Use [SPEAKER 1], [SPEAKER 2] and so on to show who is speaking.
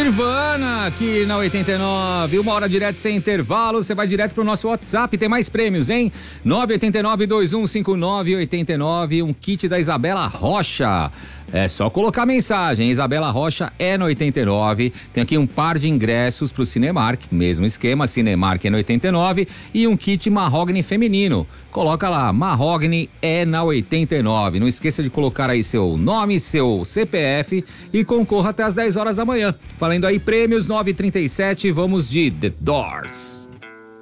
[SPEAKER 1] Nirvana aqui na 89, 1 hora direto sem intervalo, você vai direto pro nosso WhatsApp, tem mais prêmios, hein? 989-2159-89, um kit da Isabela Rocha. É só colocar mensagem, Isabela Rocha é no 89, tem aqui um par de ingressos pro Cinemark, mesmo esquema, Cinemark é no 89 e um kit Mahogany feminino. Coloca lá, Mahogany é na 89. Não esqueça de colocar aí seu nome, seu CPF e concorra até as 10 horas da manhã. Falando aí, prêmios 9h37, vamos de The Doors.